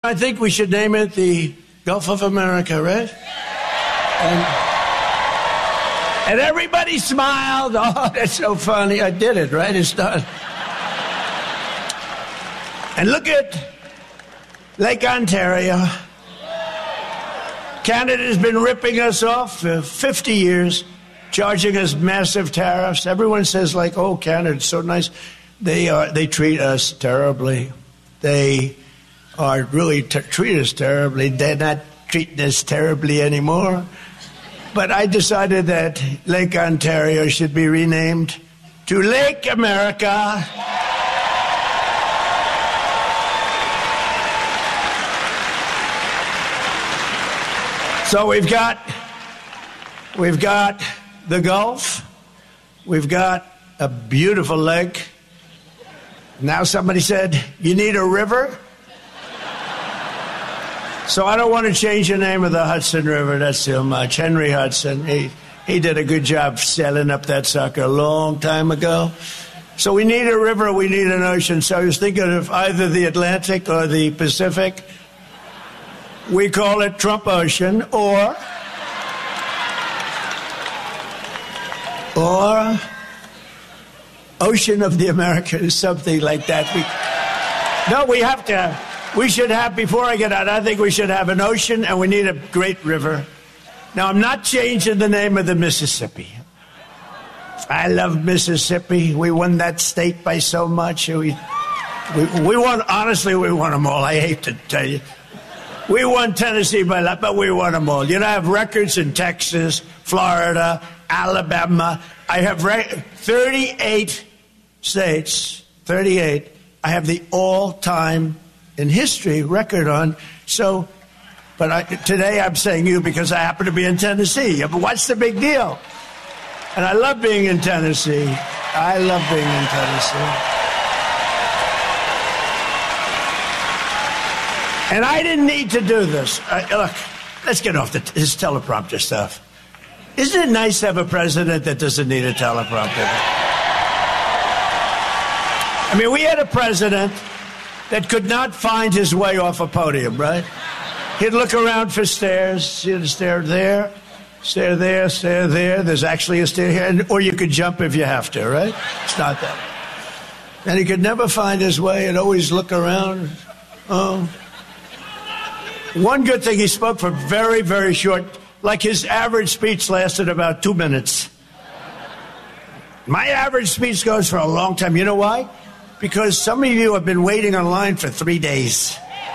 I think we should name it the Gulf of America, right? And everybody smiled. Oh, that's so funny. I did it, right? It's done. And look at Lake Ontario. Canada's been ripping us off for 50 years, charging us massive tariffs. Everyone says, like, oh, Canada's so nice. They treat us terribly. They are really treat us terribly. They're not treating us terribly anymore. But I decided that Lake Ontario should be renamed to Lake America. So we've got the Gulf. We've got a beautiful lake. Now somebody said, you need a river? So I don't want to change the name of the Hudson River. That's too much. Henry Hudson, he did a good job sailing up that sucker a long time ago. So we need a river, we need an ocean. So I was thinking of either the Atlantic or the Pacific. We call it Trump Ocean, or Ocean of the Americas, something like that. We should have, before I get out, I think we should have an ocean, and we need a great river. Now, I'm not changing the name of the Mississippi. I love Mississippi. We won that state by so much. We won, honestly, we won them all. I hate to tell you. We won Tennessee by a lot, but we won them all. You know, I have records in Texas, Florida, Alabama. I have 38 states, 38. I have the all-time in history record on. So, but today I'm saying you because I happen to be in Tennessee. But what's the big deal? And I love being in Tennessee. I love being in Tennessee. And I didn't need to do this. Look, let's get off this teleprompter stuff. Isn't it nice to have a president that doesn't need a teleprompter? I mean, we had a president that could not find his way off a podium, right? He'd look around for stairs. He'd stare there, stare there, stare there. There's actually a stair here. Or you could jump if you have to, right? It's not that. And he could never find his way and always look around. Oh. One good thing, he spoke for very, very short, like his average speech lasted about 2 minutes. My average speech goes for a long time. You know why? Because some of you have been waiting online for 3 days.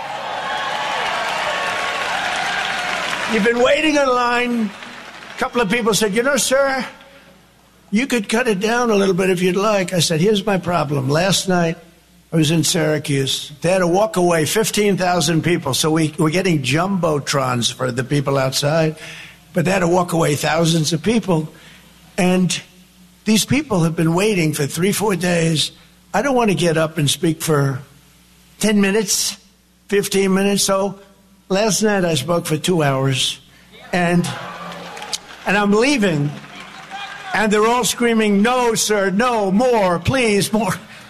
You've been waiting in line. A couple of people said, you know, sir, you could cut it down a little bit if you'd like. I said, here's my problem. Last night, I was in Syracuse. They had to walk away 15,000 people. So we're getting jumbotrons for the people outside. But they had to walk away thousands of people. And these people have been waiting for 3-4 days. I don't want to get up and speak for 10 minutes, 15 minutes. So last night I spoke for 2 hours. And I'm leaving. And they're all screaming, no, sir, no, more, please, more.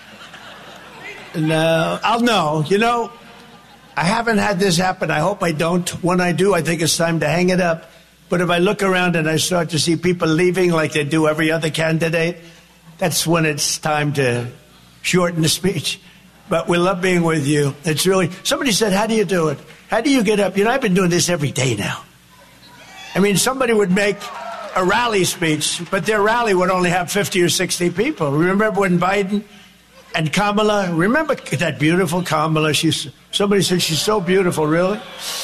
No, I'll know. You know, I haven't had this happen. I hope I don't. When I do, I think it's time to hang it up. But if I look around and I start to see people leaving like they do every other candidate, that's when it's time to shorten the speech. But we love being with you. It's really, somebody said, how do you do it? How do you get up? You know, I've been doing this every day now. I mean, somebody would make a rally speech, but their rally would only have 50 or 60 people. Remember when Biden and Kamala, remember that beautiful Kamala? Somebody said she's so beautiful, really?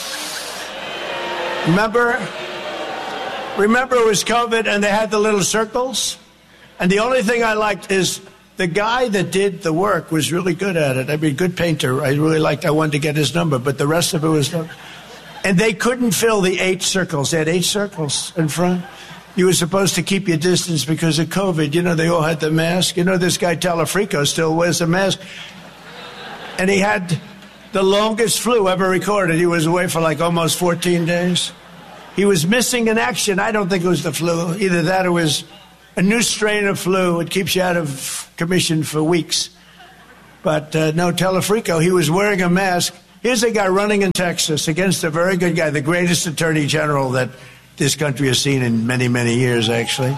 Remember it was COVID and they had the little circles? And the only thing I liked is the guy that did the work was really good at it. I mean, good painter. I wanted to get his number, but the rest of it was done. And they couldn't fill the 8 circles. They had 8 circles in front. You were supposed to keep your distance because of COVID. You know, they all had the mask. You know, this guy Talafrico still wears a mask. And he had the longest flu ever recorded. He was away for like almost 14 days. He was missing in action. I don't think it was the flu. Either that or it was a new strain of flu. It keeps you out of commission for weeks. But no, Talafrico, he was wearing a mask. Here's a guy running in Texas against a very good guy, the greatest attorney general that this country has seen in many, many years, actually.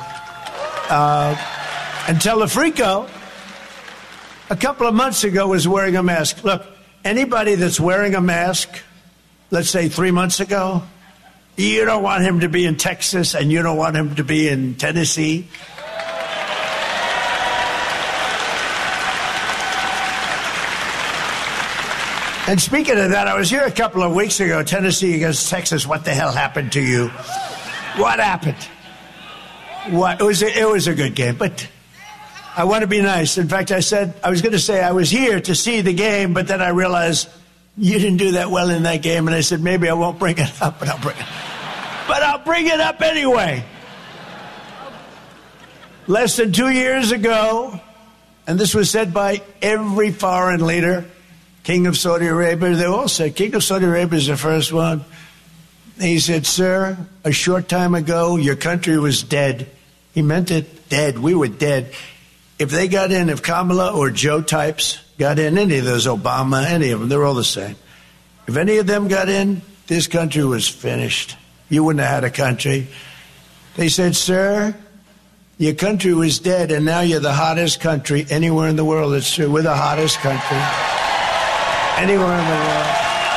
And Telefrico, a couple of months ago, was wearing a mask. Look, anybody that's wearing a mask, let's say 3 months ago, you don't want him to be in Texas and you don't want him to be in Tennessee. And speaking of that, I was here a couple of weeks ago, Tennessee against Texas. What the hell happened to you? What happened? What? It was a good game, but I want to be nice. In fact, I was going to say I was here to see the game, but then I realized you didn't do that well in that game, and I said maybe I won't bring it up, but I'll bring it up anyway. Less than 2 years ago, and this was said by every foreign leader, King of Saudi Arabia, they all said, King of Saudi Arabia is the first one. He said, sir, a short time ago, your country was dead. He meant it, dead. We were dead. If they got in, if Kamala or Joe types got in, any of those, Obama, any of them, they're all the same. If any of them got in, this country was finished. You wouldn't have had a country. They said, sir, your country was dead, and now you're the hottest country anywhere in the world. It's true. We're the hottest country anywhere in the world.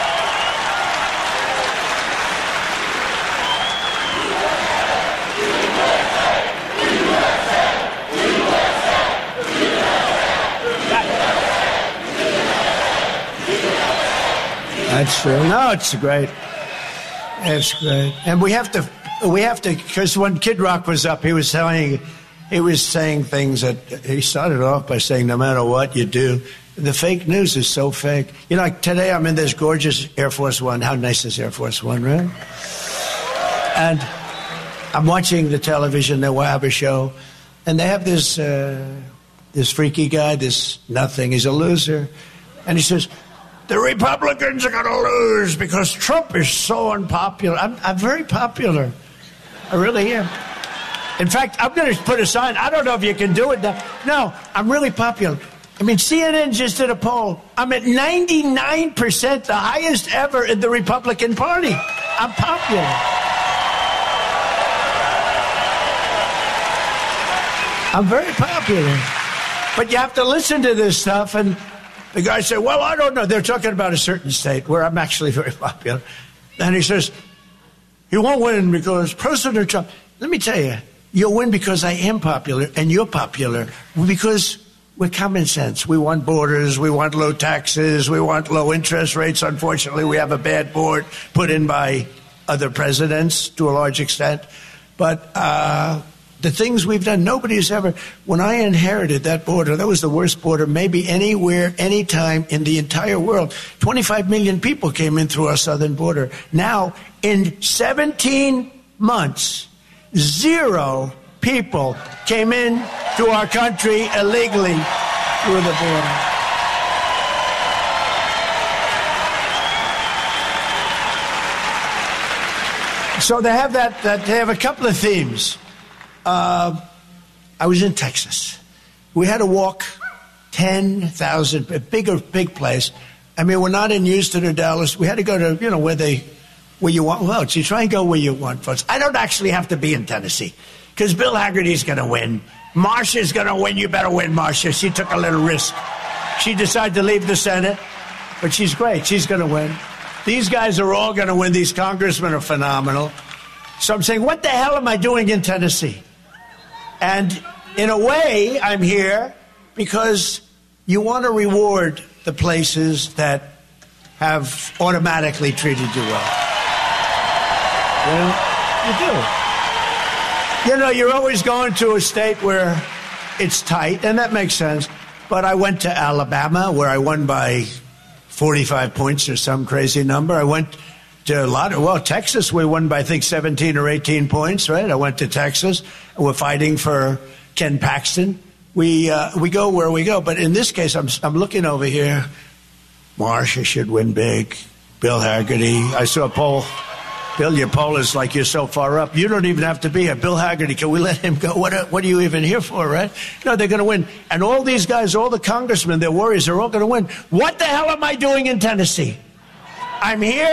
That's true. No, it's great. It's great. And we have to, because when Kid Rock was up, he was saying things that he started off by saying, no matter what you do, the fake news is so fake. You know, like today I'm in this gorgeous Air Force One. How nice is Air Force One, right? And I'm watching the television, the Wabba show, and they have this freaky guy, this nothing. He's a loser. And he says, the Republicans are going to lose because Trump is so unpopular. I'm very popular. I really am. In fact, I'm going to put a sign. I don't know if you can do it now. No, I'm really popular. I mean, CNN just did a poll. I'm at 99%, the highest ever in the Republican Party. I'm popular. I'm very popular. But you have to listen to this stuff, and the guy said, well, I don't know. They're talking about a certain state where I'm actually very popular. And he says, you won't win because President Trump. Let me tell you, you'll win because I am popular and you're popular. Because we're common sense. We want borders. We want low taxes. We want low interest rates. Unfortunately, we have a bad board put in by other presidents to a large extent. But the things we've done, nobody's ever. When I inherited that border, that was the worst border maybe anywhere, anytime in the entire world. 25 million people came in through our southern border. Now, in 17 months, 0 people came in to our country illegally through the border. So they have they have a couple of themes. I was in Texas. We had to walk 10,000, a big place. I mean, we're not in Houston or Dallas. We had to go to, where you want votes. You try and go where you want votes. I don't actually have to be in Tennessee because Bill Hagerty's going to win. Marsha's going to win. You better win, Marsha. She took a little risk. She decided to leave the Senate, but she's great. She's going to win. These guys are all going to win. These congressmen are phenomenal. So I'm saying, what the hell am I doing in Tennessee? And in a way, I'm here because you want to reward the places that have automatically treated you well. You do. You're always going to a state where it's tight, and that makes sense. But I went to Alabama, where I won by 45 points or some crazy number. I went to Texas, we won by, I think, 17 or 18 points, right? I went to Texas. We're fighting for Ken Paxton. We go where we go. But in this case, I'm looking over here. Marsha should win big. Bill Hagerty. I saw a poll. Bill, your poll is like you're so far up. You don't even have to be here. Bill Hagerty, can we let him go? What are you even here for, right? No, they're going to win. And all these guys, all the congressmen, their warriors, they're all going to win. What the hell am I doing in Tennessee? I'm here